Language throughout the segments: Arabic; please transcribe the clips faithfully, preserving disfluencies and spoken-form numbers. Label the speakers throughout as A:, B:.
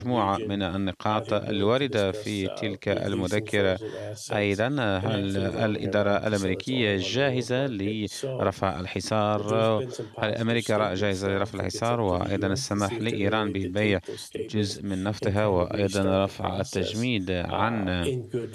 A: مجموعة من النقاط الواردة في تلك المذكرة. أيضا، هل الإدارة الأمريكية جاهزة لرفع الحصار؟ هل أمريكا جاهزة لرفع الحصار وأيضا السماح لإيران ببيع جزء من نفطها وأيضا رفع التجميد عن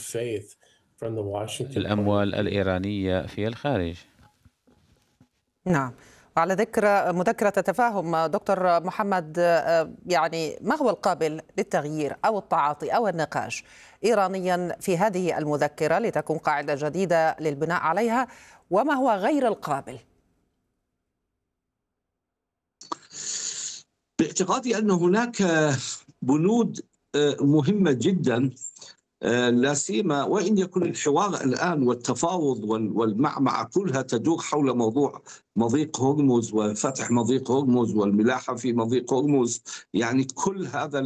A: الأموال الإيرانية في الخارج؟
B: نعم. وعلى ذكر مذكرة التفاهم دكتور محمد، يعني ما هو القابل للتغيير أو التعاطي أو النقاش إيرانيا في هذه المذكرة لتكون قاعدة جديدة للبناء عليها، وما هو غير القابل؟
C: باعتقادي أن هناك بنود مهمة جدا، لا سيما وإن يكون الحوار الآن والتفاوض والمعمعة كلها تدور حول موضوع مضيق هرمز وفتح مضيق هرمز والملاحة في مضيق هرمز. يعني كل هذا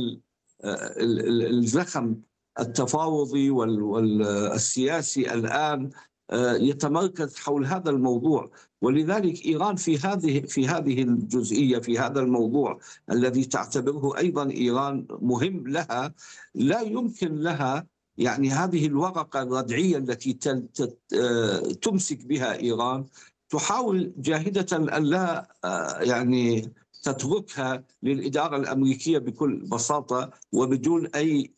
C: الزخم التفاوضي والسياسي الآن يتمركز حول هذا الموضوع، ولذلك إيران في هذه في هذه الجزئية في هذا الموضوع الذي تعتبره أيضا إيران مهم لها، لا يمكن لها يعني هذه الورقة الردعية التي تمسك بها إيران، تحاول جاهدة أن لا يعني تتركها للإدارة الأمريكية بكل بساطة وبدون أي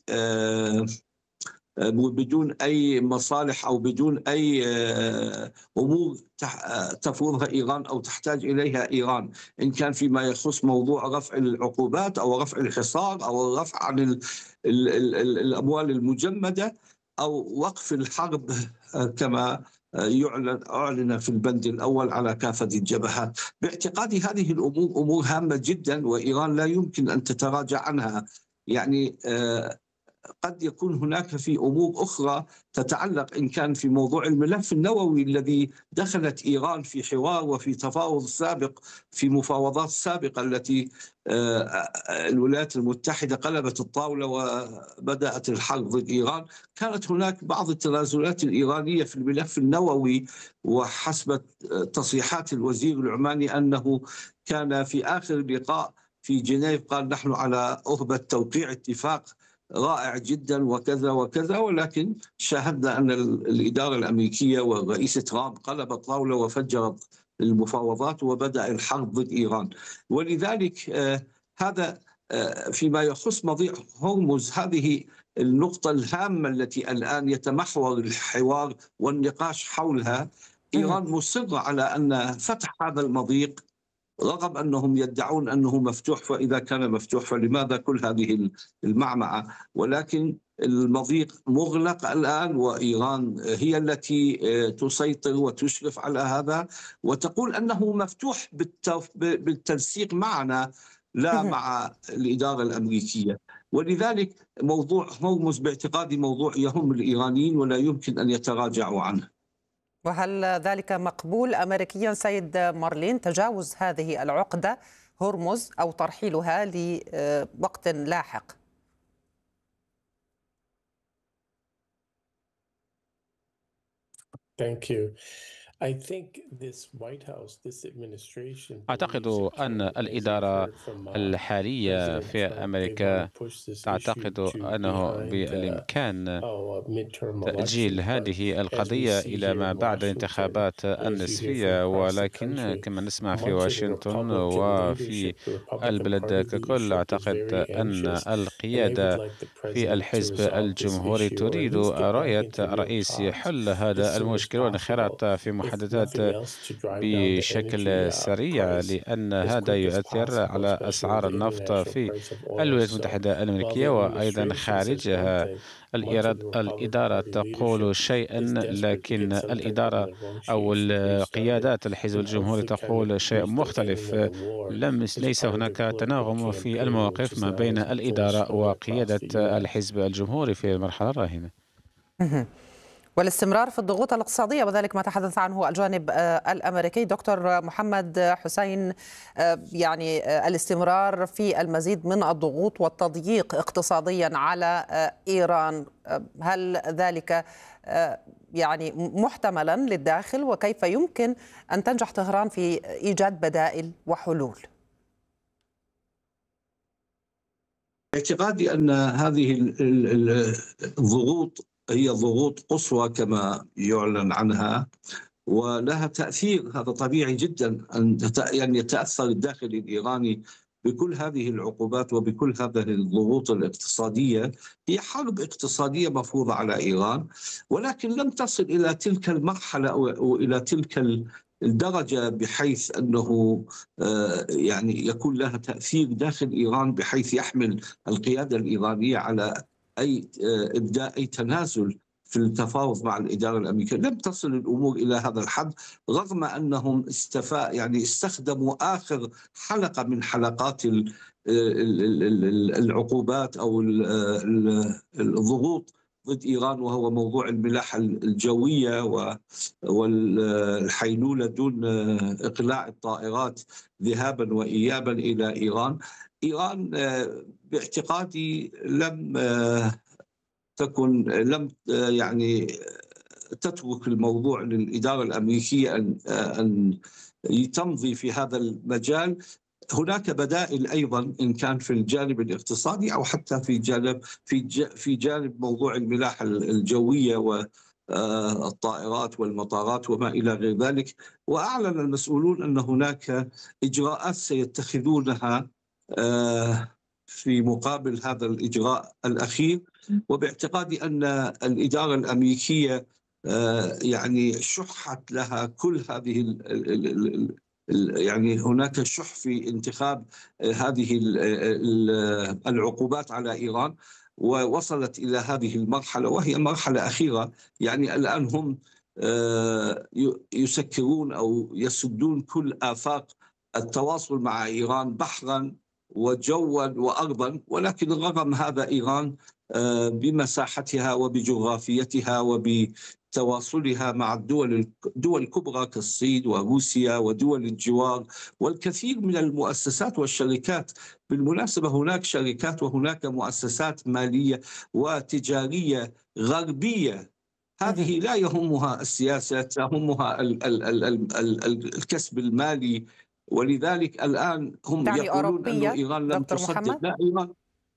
C: بدون أي مصالح أو بدون أي أمور تفرضها إيران أو تحتاج إليها إيران، إن كان فيما يخص موضوع رفع العقوبات أو رفع الحصار أو الرفع عن ال ال ال الأموال المجمدة أو وقف الحرب كما يعلن أعلن في البند الأول على كافة الجبهات. باعتقادي هذه الأمور أمور هامة جدا وإيران لا يمكن أن تتراجع عنها. يعني قد يكون هناك في أمور أخرى تتعلق إن كان في موضوع الملف النووي الذي دخلت إيران في حوار وفي تفاوض سابق في مفاوضات سابقة التي الولايات المتحدة قلبت الطاولة وبدأت الحرب ضد إيران. كانت هناك بعض التنازلات الإيرانية في الملف النووي، وحسب تصريحات الوزير العماني أنه كان في آخر لقاء في جنيف قال نحن على أهبة توقيع اتفاق رائع جدا وكذا وكذا، ولكن شاهدنا أن الإدارة الأمريكية والرئيس ترامب قلب الطاولة وفجرت المفاوضات وبدأ الحرب ضد إيران. ولذلك آه هذا آه فيما يخص مضيق هرمز، هذه النقطة الهامة التي الآن يتمحور الحوار والنقاش حولها. إيران مصرة على أن فتح هذا المضيق رغم أنهم يدعون أنه مفتوح، فإذا كان مفتوح فلماذا كل هذه المعمعة؟ ولكن المضيق مغلق الآن وإيران هي التي تسيطر وتشرف على هذا وتقول أنه مفتوح بالتنسيق معنا لا مع الإدارة الأمريكية. ولذلك موضوع هرمز باعتقادي موضوع يهم الإيرانيين ولا يمكن أن يتراجعوا عنه.
B: وهل ذلك مقبول أمريكيا سيد مارلين، تجاوز هذه العقدة هرمز أو ترحيلها لوقت لاحق؟
D: Thank you. I think this White House, this administration
A: أعتقد أن الإدارة الحالية في أمريكا تعتقد أنه بالإمكان تأجيل هذه القضية إلى ما بعد الانتخابات النصفية، ولكن كما نسمع في واشنطن وفي البلد ككل أعتقد أن القيادة في الحزب الجمهوري تريد رؤية رئيس يحل هذا المشكل والانخراط في محادثات بشكل سريع، لأن هذا يؤثر على أسعار النفط في الولايات المتحدة الأمريكية وأيضا خارجها. الإدارة تقول شيئا لكن الإدارة أو القيادات الحزب الجمهوري تقول شيء مختلف. لم ليس هناك تناغم في المواقف ما بين الإدارة وقيادة الحزب الجمهوري في المرحلة الراهنة.
B: والاستمرار في الضغوط الاقتصادية وذلك ما تحدث عنه الجانب الأمريكي. دكتور محمد حسين، يعني الاستمرار في المزيد من الضغوط والتضييق اقتصاديا على إيران، هل ذلك يعني محتملا للداخل، وكيف يمكن أن تنجح طهران في إيجاد بدائل وحلول؟
C: اعتقادي أن هذه ال- ال- ال- الضغوط هي ضغوط قصوى كما يعلن عنها، ولها تأثير. هذا طبيعي جدا أن تت- يعني يتأثر الداخل الإيراني بكل هذه العقوبات وبكل هذه الضغوط الاقتصادية. هي حرب اقتصادية مفروضة على إيران، ولكن لم تصل إلى تلك المرحلة أو أو إلى تلك الدرجة بحيث أنه آه، يعني يكون لها تأثير داخل إيران بحيث يحمل القيادة الإيرانية على أي آه، إبداء أي تنازل في التفاوض مع الإدارة الأمريكية. لم تصل الأمور إلى هذا الحد، رغم أنهم استفاء يعني استخدموا آخر حلقة من حلقات ال- ال- ال- العقوبات أو ال- ال- الضغوط ضد إيران، وهو موضوع الملاحة الجوية و- والحيلولة دون إقلاع الطائرات ذهابا وإيابا إلى إيران. إيران آه، باعتقادي لم آه، تكن لم آه، يعني تترك الموضوع للإدارة الأمريكية أن آه، أن تمضي في هذا المجال. هناك بدائل أيضا إن كان في الجانب الاقتصادي أو حتى في جانب في ج- في جانب موضوع الملاحة الجوية والطائرات والمطارات وما إلى غير ذلك. وأعلن المسؤولون أن هناك إجراءات سيتخذونها آه، في مقابل هذا الإجراء الأخير. وباعتقادي أن الإدارة الأمريكية آه، يعني شحت لها كل هذه ال- ال- ال- ال- ال- يعني هناك شح في انتخاب آه، هذه ال- ال- العقوبات على إيران، ووصلت إلى هذه المرحلة وهي مرحلة أخيرة. يعني الآن هم آه، ي- يسكرون أو يسدون كل آفاق التواصل مع إيران بحرا وجوا وأرضا، ولكن رغم هذا إيران آه، بمساحتها وبجغرافيتها وبتواصلها مع الدول الدول الكبرى كالصين وروسيا ودول الجوار والكثير من المؤسسات والشركات. بالمناسبة هناك شركات وهناك مؤسسات مالية وتجارية غربية، هذه لا يهمها السياسة، يهمها ال- ال- ال- ال- ال- الكسب المالي. ولذلك الآن هم
B: تعني
C: يقولون أن
B: أوروبية
C: إيران لم
B: دكتور
C: تصدق.
B: محمد؟
C: لا، إيران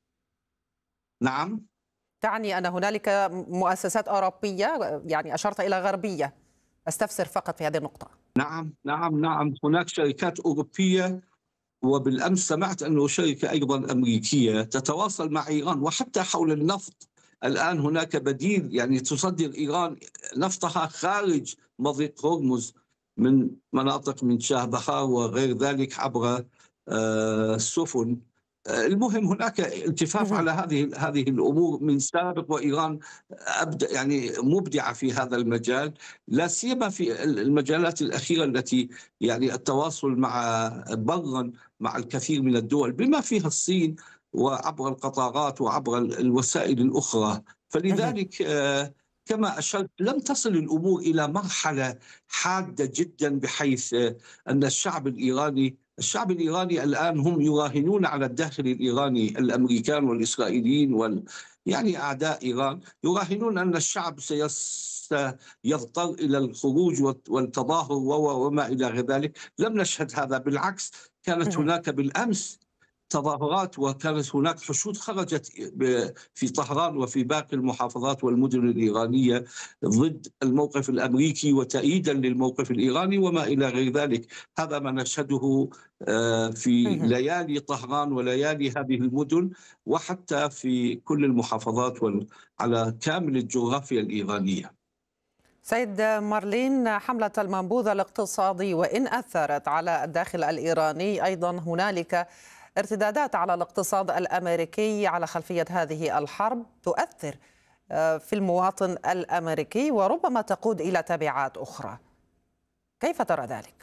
C: نعم.
B: تعني أن هنالك مؤسسات أوروبية، يعني أشرت إلى غربية، أستفسر فقط في هذه النقطة.
C: نعم نعم نعم هناك شركات أوروبية، وبالأمس سمعت أنه شركة أيضا أمريكية تتواصل مع إيران وحتى حول النفط. الآن هناك بديل، يعني تصدر إيران نفطها خارج مضيق هرمز من مناطق من شاه بخار وغير ذلك عبر آه، السفن. آه، المهم هناك التفاف على هذه هذه الامور من سابق، وايران ابدا يعني مبدعه في هذا المجال، لا سيما في المجالات الاخيره التي يعني التواصل مع برا مع الكثير من الدول بما فيها الصين، وعبر القطارات وعبر الوسائل الاخرى. فلذلك آه، كما أشرت لم تصل الأمور إلى مرحلة حادة جدا بحيث آه، أن الشعب الإيراني الشعب الإيراني الآن هم يراهنون على الداخل الإيراني، الأمريكان والإسرائيليين وال يعني أعداء إيران يراهنون أن الشعب سيضطر إلى الخروج والتظاهر وما إلى غير ذلك. لم نشهد هذا، بالعكس كانت هناك بالأمس تظاهرات وكانت هناك حشود خرجت في طهران وفي باقي المحافظات والمدن الإيرانية ضد الموقف الأمريكي وتأييدا للموقف الإيراني وما إلى غير ذلك. هذا ما نشهده في ليالي طهران وليالي هذه المدن، وحتى في كل المحافظات على كامل الجغرافيا الإيرانية.
B: سيد مارلين، حملة المنبوذ الاقتصادي وإن أثرت على الداخل الإيراني، أيضا هنالك ارتدادات على الاقتصاد الأمريكي على خلفية هذه الحرب تؤثر في المواطن الأمريكي وربما تقود إلى تبعات أخرى. كيف ترى ذلك؟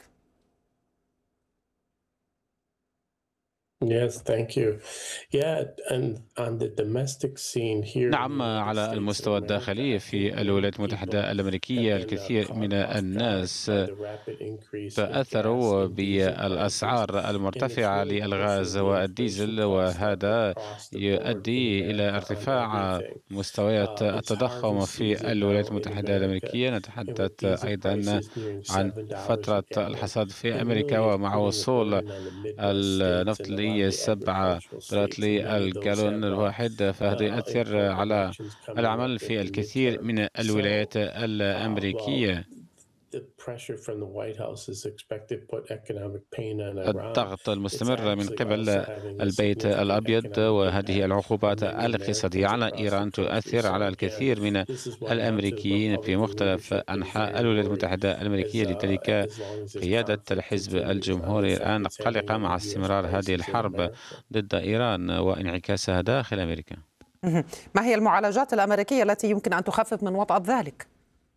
D: Yes, thank you. Yeah, and on the domestic scene here.
A: نعم، على المستوى الداخلي في الولايات المتحدة الأمريكية الكثير من الناس تأثروا بالأسعار المرتفعة للغاز والديزل، وهذا يؤدي إلى ارتفاع مستويات التضخم في الولايات المتحدة الأمريكية. نتحدث أيضا عن فترة الحصاد في أمريكا، ومع وصول النفط هي سبعة دولارات للجالون الواحد، فهذا يؤثر على العمل في الكثير من الولايات الأمريكية. الضغط المستمر من قبل البيت الأبيض وهذه العقوبات الاقتصادية على إيران تؤثر على الكثير من الأمريكيين في مختلف أنحاء الولايات المتحدة الأمريكية. لذلك قيادة الحزب الجمهوري الآن قلقة مع استمرار هذه الحرب ضد إيران وانعكاسها داخل أمريكا.
B: ما هي المعالجات الأمريكية التي يمكن أن تخفف من وطأة ذلك؟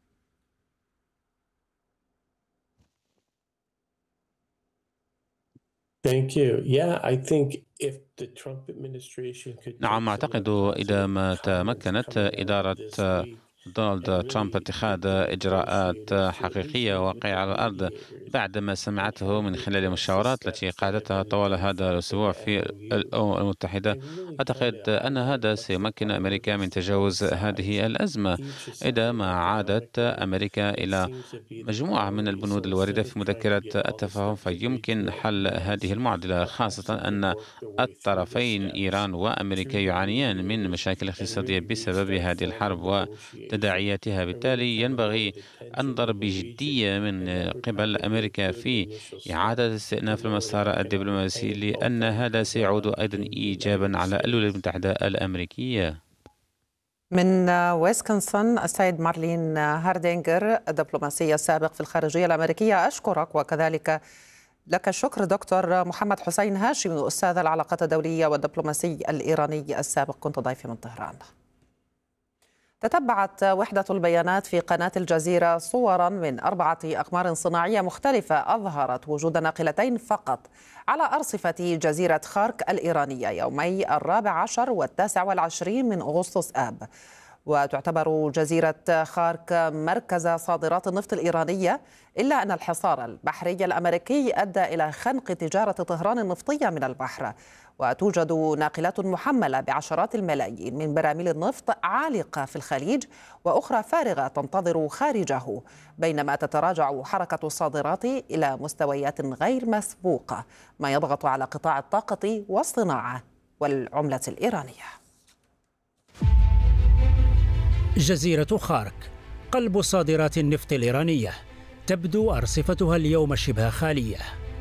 A: نعم، أعتقد إذا ما تمكنت إدارة دونالد ترامب اتخاذ إجراءات حقيقية واقعية على الأرض بعدما سمعته من خلال المشاورات التي قادتها طوال هذا الأسبوع في الأمم المتحدة، أعتقد أن هذا سيمكن أمريكا من تجاوز هذه الأزمة. إذا ما عادت أمريكا إلى مجموعة من البنود الواردة في مذكرة التفاهم فيمكن حل هذه المعضلة، خاصة أن الطرفين إيران وأمريكا يعانيان من مشاكل اقتصادية بسبب هذه الحرب وتداعياتها. بالتالي ينبغي النظر بجدية من قبل أمريكا في إعادة استئناف المسار الدبلوماسي، لأن هذا سيعود أيضا إيجابا على الولايات المتحدة الأمريكية.
B: من ويسكنسن السيد مارلين هاردينغر، الدبلوماسي السابق في الخارجية الأمريكية، أشكرك، وكذلك لك الشكر دكتور محمد حسين هاشمي، أستاذ العلاقات الدولية والدبلوماسي الإيراني السابق، كنت ضيفي من طهران. تتبعت وحدة البيانات في قناة الجزيرة صورا من أربعة أقمار صناعية مختلفة أظهرت وجود ناقلتين فقط على أرصفة جزيرة خارك الإيرانية يومي الرابع عشر والتاسع والعشرين من أغسطس آب. وتعتبر جزيرة خارك مركز صادرات النفط الإيرانية، إلا أن الحصار البحري الأمريكي أدى إلى خنق تجارة طهران النفطية من البحر. وتوجد ناقلات محملة بعشرات الملايين من براميل النفط عالقة في الخليج وأخرى فارغة تنتظر خارجه، بينما تتراجع حركة الصادرات إلى مستويات غير مسبوقة، ما يضغط على قطاع الطاقة والصناعة والعملة الإيرانية.
E: جزيرة خارك قلب صادرات النفط الإيرانية، تبدو أرصفتها اليوم شبه خالية.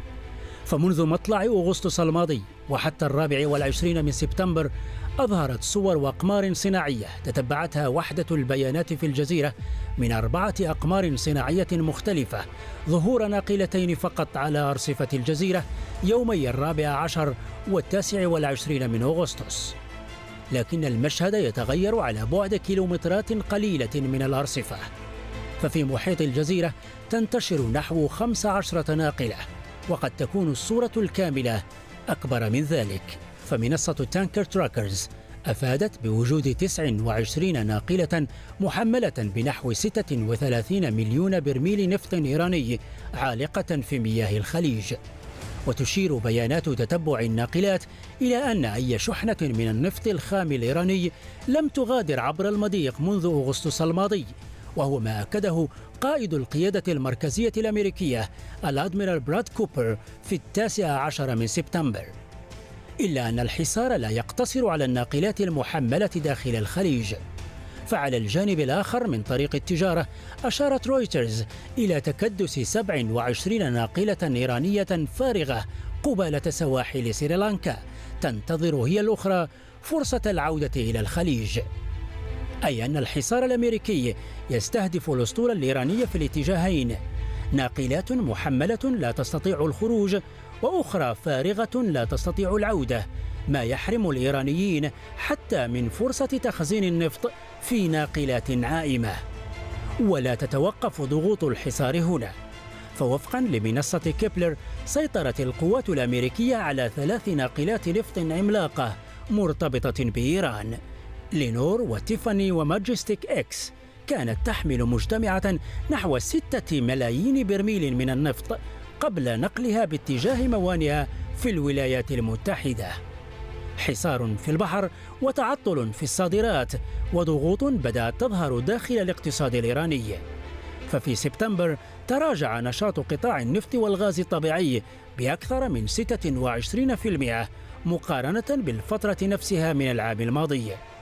E: فمنذ مطلع أغسطس الماضي وحتى الرابع والعشرين من سبتمبر أظهرت صور وأقمار صناعية تتبعتها وحدة البيانات في الجزيرة من أربعة أقمار صناعية مختلفة ظهور ناقلتين فقط على أرصفة الجزيرة يومي الرابع عشر والتاسع والعشرين من أغسطس. لكن المشهد يتغير على بعد كيلومترات قليلة من الأرصفة. ففي محيط الجزيرة تنتشر نحو خمس عشرة ناقلة، وقد تكون الصورة الكاملة أكبر من ذلك. فمنصة تانكر تراكرز أفادت بوجود تسع وعشرين ناقلة محملة بنحو ستة وثلاثين مليون برميل نفط إيراني عالقة في مياه الخليج. وتشير بيانات تتبع الناقلات إلى أن أي شحنة من النفط الخام الإيراني لم تغادر عبر المضيق منذ أغسطس الماضي، وهو ما أكده قائد القيادة المركزية الأمريكية الأدميرال براد كوبر في التاسع عشر من سبتمبر. إلا أن الحصار لا يقتصر على الناقلات المحملة داخل الخليج، فعلى الجانب الآخر من طريق التجارة أشارت رويترز إلى تكدس سبع وعشرين ناقلة إيرانية فارغة قبالة سواحل سريلانكا تنتظر هي الأخرى فرصة العودة إلى الخليج. أي أن الحصار الأمريكي يستهدف الأسطول الإيراني في الاتجاهين، ناقلات محملة لا تستطيع الخروج وأخرى فارغة لا تستطيع العودة، ما يحرم الإيرانيين حتى من فرصة تخزين النفط في ناقلات عائمة. ولا تتوقف ضغوط الحصار هنا، فوفقا لمنصة كيبلر سيطرت القوات الأمريكية على ثلاث ناقلات نفط عملاقة مرتبطة بإيران، لينور وتيفاني وماجستيك إكس، كانت تحمل مجتمعة نحو ستة ملايين برميل من النفط قبل نقلها باتجاه موانئها في الولايات المتحدة. حصار في البحر وتعطل في الصادرات وضغوط بدأت تظهر داخل الاقتصاد الإيراني. ففي سبتمبر تراجع نشاط قطاع النفط والغاز الطبيعي بأكثر من ستة وعشرين بالمئة مقارنة بالفترة نفسها من العام الماضي.